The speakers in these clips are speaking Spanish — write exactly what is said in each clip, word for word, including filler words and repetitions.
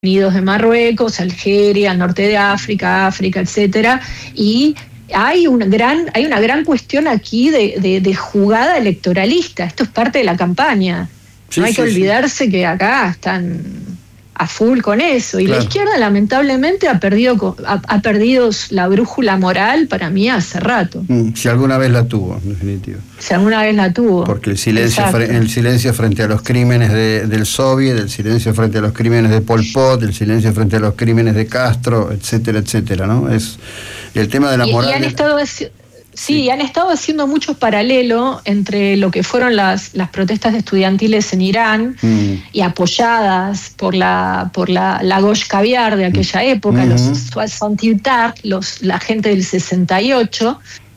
Unidos de Marruecos, Algeria, norte de África, África, etcétera, y hay una gran, hay una gran cuestión aquí de, de, de jugada electoralista. Esto es parte de la campaña. Sí, no hay sí, que olvidarse sí. que acá están a full con eso. Y claro. la izquierda, lamentablemente, ha perdido, ha, ha perdido la brújula moral para mí hace rato. Mm, si alguna vez la tuvo, en definitiva. Si alguna vez la tuvo. Porque el silencio, fre- el silencio frente a los crímenes de, del Soviet, el silencio frente a los crímenes de Pol Pot, el silencio frente a los crímenes de Castro, etcétera, etcétera, ¿no? Es el tema de la y, moral. Y han de... estado sí, sí, han estado haciendo muchos paralelos entre lo que fueron las, las protestas estudiantiles en Irán mm. y apoyadas por la por la, la Gauche Caviar de aquella época, mm-hmm. los soixante-dix, los la gente del sesenta y ocho.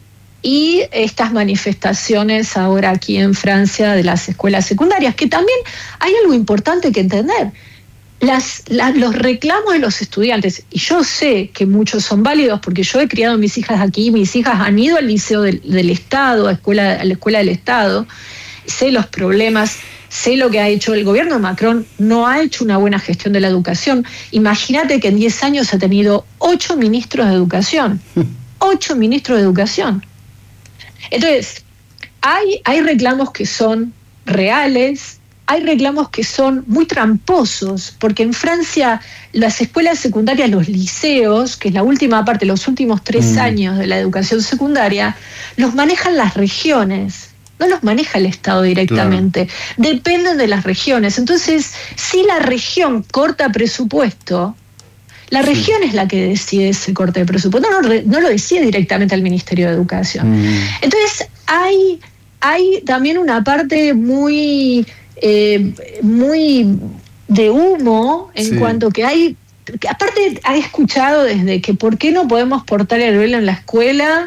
Y estas manifestaciones ahora aquí en Francia de las escuelas secundarias, que también hay algo importante que entender. Las, la, los reclamos de los estudiantes, y yo sé que muchos son válidos porque yo he criado a mis hijas aquí, mis hijas han ido al liceo del, del Estado, a, escuela, a la escuela del Estado, sé los problemas, sé lo que ha hecho el gobierno de Macron, no ha hecho una buena gestión de la educación. Imagínate que en diez años ha tenido ocho ministros de educación, ocho ministros de educación. Entonces, hay, hay reclamos que son reales, hay reclamos que son muy tramposos, porque en Francia las escuelas secundarias, los liceos, que es la última parte, los últimos tres mm. años de la educación secundaria, los manejan las regiones, no los maneja el Estado directamente, claro. Dependen de las regiones. Entonces, si la región corta presupuesto, la región sí. es la que decide ese corte de presupuesto, no, no, no lo decide directamente el Ministerio de Educación. Mm. Entonces, hay, hay también una parte muy, eh, muy de humo en sí. cuanto que hay, que aparte he escuchado desde que por qué no podemos portar el velo en la escuela,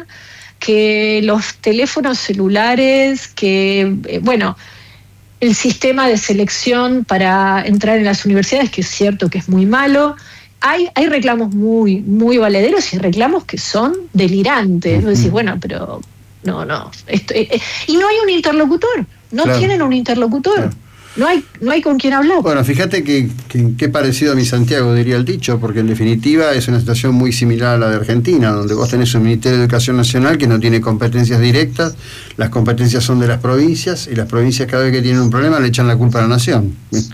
que los teléfonos celulares, que, eh, bueno, el sistema de selección para entrar en las universidades, que es cierto que es muy malo. Hay, hay reclamos muy, muy valederos y reclamos que son delirantes. Uh-huh. Decís, bueno, pero no, no. Esto, eh, eh, y no hay un interlocutor. No claro. tienen un interlocutor. Claro. No hay, no hay con quién hablar. Bueno, fíjate que, que, que parecido a mi Santiago, diría el dicho, porque en definitiva es una situación muy similar a la de Argentina, donde vos tenés un Ministerio de Educación Nacional que no tiene competencias directas, las competencias son de las provincias, y las provincias cada vez que tienen un problema le echan la culpa a la nación.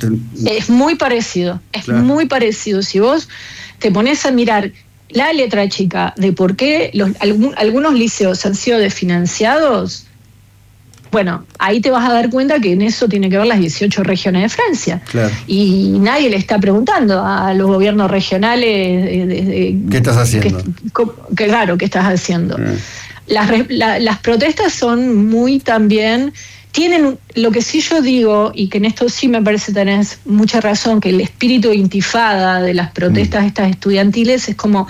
Es muy parecido, es claro. muy parecido. Si vos te pones a mirar la letra chica de por qué los, algún, algunos liceos han sido desfinanciados, bueno, ahí te vas a dar cuenta que en eso tiene que ver las dieciocho regiones de Francia. Claro. Y nadie le está preguntando a los gobiernos regionales de, de, de, ¿qué estás haciendo? Que, que, claro, ¿qué estás haciendo? Eh. Las, la, las protestas son muy también, tienen lo que sí yo digo, y que en esto sí me parece tenés mucha razón, que el espíritu de intifada de las protestas mm. estas estudiantiles es como,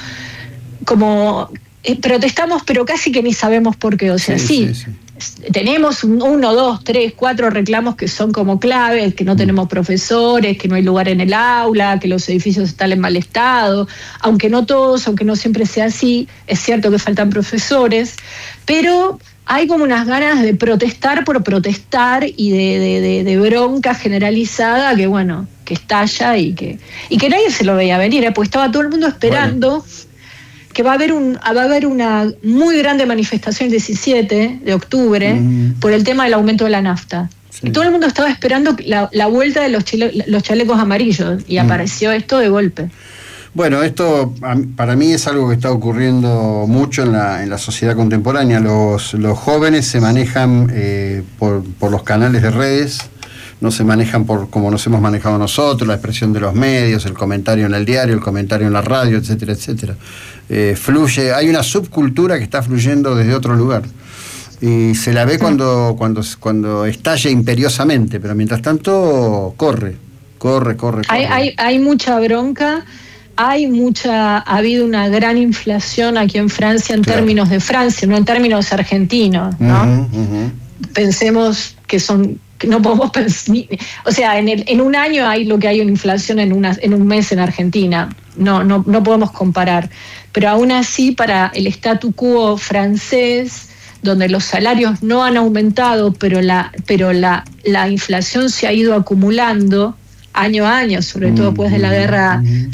como eh, protestamos pero casi que ni sabemos por qué, o sea, sí, sí, sí. Tenemos uno, dos, tres, cuatro reclamos que son como claves, que no tenemos profesores, que no hay lugar en el aula, que los edificios están en mal estado, aunque no todos, aunque no siempre sea así, es cierto que faltan profesores, pero hay como unas ganas de protestar por protestar y de, de, de, de bronca generalizada que bueno, que estalla y que, y que nadie se lo veía venir, ¿eh? Porque estaba todo el mundo esperando... Bueno. que va a haber un va a haber una muy grande manifestación el diecisiete de octubre mm. por el tema del aumento de la nafta. Sí. Y todo el mundo estaba esperando la, la vuelta de los, chile, los chalecos amarillos y mm. apareció esto de golpe. Bueno, esto para mí es algo que está ocurriendo mucho en la, en la sociedad contemporánea. Los, los jóvenes se manejan eh, por, por los canales de redes, no se manejan por como nos hemos manejado nosotros, la expresión de los medios, el comentario en el diario, el comentario en la radio, etcétera, etcétera. Eh, fluye, hay una subcultura que está fluyendo desde otro lugar y se la ve cuando, cuando, cuando estalla imperiosamente, pero mientras tanto corre, corre, corre, corre. Hay, hay, hay mucha bronca, hay mucha, ha habido una gran inflación aquí en Francia en claro. términos de Francia, no en términos argentinos, ¿no? Uh-huh, uh-huh. Pensemos que son que no podemos pensar, o sea, en, el, en un año hay lo que hay una inflación en, una, en un mes en Argentina, no, no, no podemos comparar, pero aún así para el statu quo francés, donde los salarios no han aumentado, pero la, pero la, la inflación se ha ido acumulando, año a año, sobre todo después de la guerra